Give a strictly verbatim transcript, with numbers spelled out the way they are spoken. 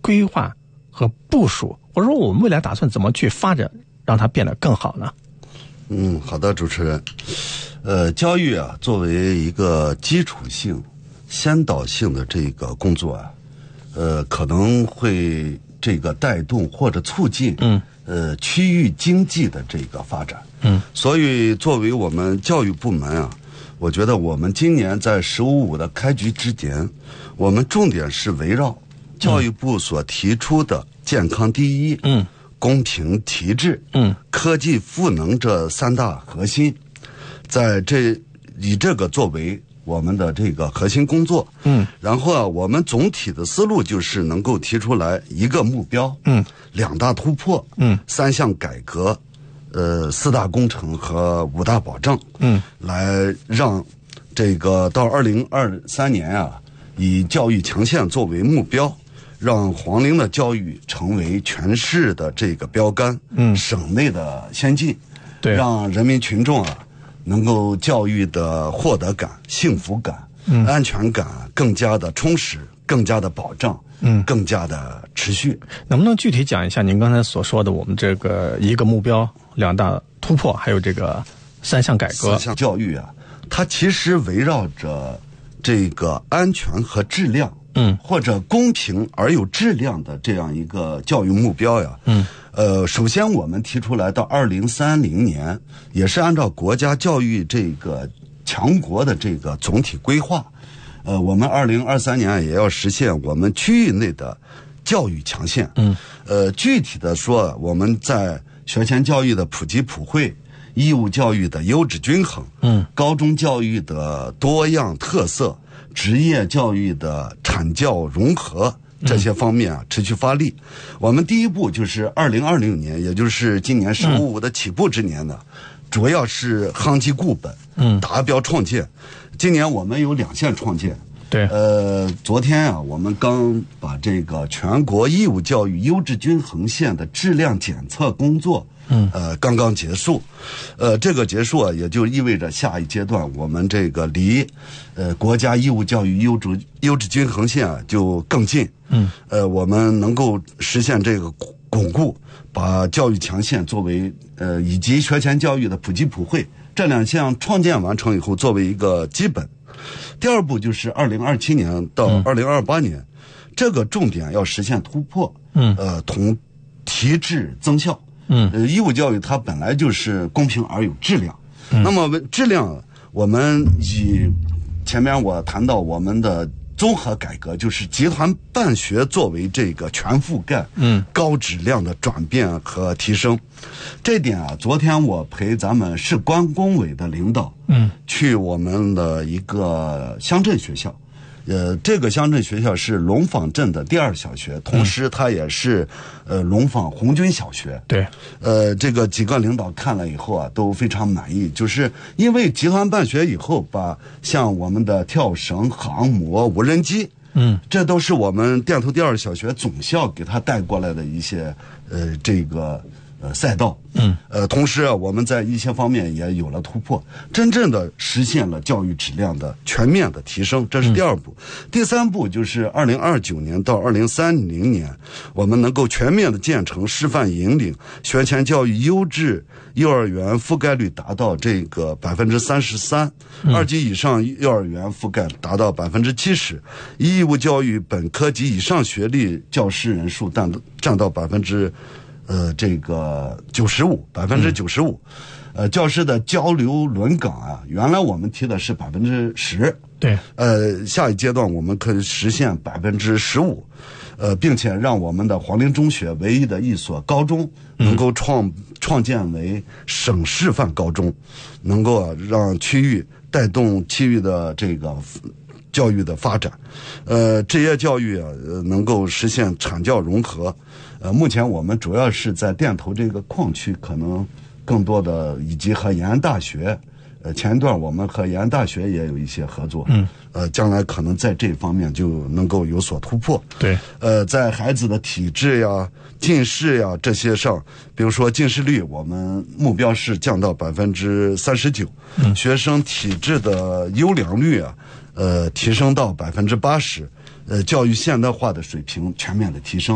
规划和部署，或者说我们未来打算怎么去发展，让它变得更好呢？ 嗯，好的，主持人。呃，教育啊，作为一个基础性、先导性的这个工作啊，呃，可能会这个带动或者促进，嗯，呃，区域经济的这个发展，嗯，所以作为我们教育部门啊，我觉得我们今年在“十五五”的开局之前，我们重点是围绕教育部所提出的“健康第一”，嗯。公平提质，嗯，科技赋能这三大核心，在这以这个作为我们的这个核心工作，嗯，然后啊，我们总体的思路就是能够提出来一个目标，嗯，两大突破，嗯，三项改革，呃，四大工程和五大保障，嗯，来让这个到二零二三年啊，以教育强县作为目标。让黄陵的教育成为全市的这个标杆，嗯，省内的先进，对，让人民群众啊能够教育的获得感、幸福感、嗯、安全感更加的充实、更加的保障，嗯，更加的持续。 能不能具体讲一下您刚才所说的我们这个一个目标、两大突破，还有这个三项改革？ 三项教育啊，它其实围绕着这个安全和质量。嗯，或者公平而有质量的这样一个教育目标呀，嗯，呃，首先我们提出来到二零三零年，也是按照国家教育这个强国的这个总体规划，呃，我们二零二三年也要实现我们区域内的教育强县，嗯，呃，具体的说，我们在学前教育的普及普惠、义务教育的优质均衡，嗯，高中教育的多样特色。职业教育的产教融合这些方面啊，持续发力。我们第一步就是二零二零年，也就是今年“十五五”的起步之年呢，主要是夯基固本，嗯，达标创建。今年我们有两线创建。 对， 呃，昨天啊，我们刚把这个全国义务教育优质均衡线的质量检测工作，嗯，呃，刚刚结束，呃，这个结束啊，也就意味着下一阶段我们这个离，呃，国家义务教育优质优质均衡线啊就更近，嗯，呃，我们能够实现这个巩固，把教育强县作为呃以及学前教育的普及普惠这两项创建完成以后，作为一个基本。第二步就是二零二七年到二零二八年，嗯，这个重点要实现突破，嗯，呃，同提质增效，嗯，呃，义务教育它本来就是公平而有质量，嗯，那么质量我们以前面我谈到我们的综合改革，就是集团办学作为这个全覆盖、嗯，高质量的转变和提升。这点啊，昨天我陪咱们市关工委的领导，嗯，去我们的一个乡镇学校，呃，这个乡镇学校是龙坊镇的第二小学，同时它也是呃龙坊红军小学。对，呃，这个几个领导看了以后啊，都非常满意，就是因为集团办学以后，把像我们的跳绳、航模、无人机，嗯，这都是我们店头第二小学总校给他带过来的一些呃这个。呃，赛道，嗯，呃，同时啊，我们在一些方面也有了突破，真正的实现了教育质量的全面的提升，这是第二步。嗯，第三步就是二零二九年到二零三零年，我们能够全面的建成师范引领学前教育优质幼儿园覆盖率达到这个百分之三十三，二级以上幼儿园覆盖达到百分之七十，义务教育本科及以上学历教师人数占占到百分之。呃，这个九十五百分之九十五，呃，教师的交流轮岗啊，原来我们提的是百分之十，对，呃，下一阶段我们可以实现百分之十五，呃，并且让我们的黄陵中学唯一的一所高中能够创、嗯、创建为省示范高中，能够、啊、让区域带动区域的这个教育的发展，呃，职业教育啊，呃、能够实现产教融合。呃，目前我们主要是在店头这个矿区，可能更多的以及和延安大学，呃，前一段我们和延安大学也有一些合作，嗯，呃，将来可能在这方面就能够有所突破。对，呃，在孩子的体质呀、近视呀这些上，比如说近视率，我们目标是降到百分之三十九，嗯，学生体质的优良率啊，呃，提升到百分之八十，呃，教育现代化的水平全面的提升。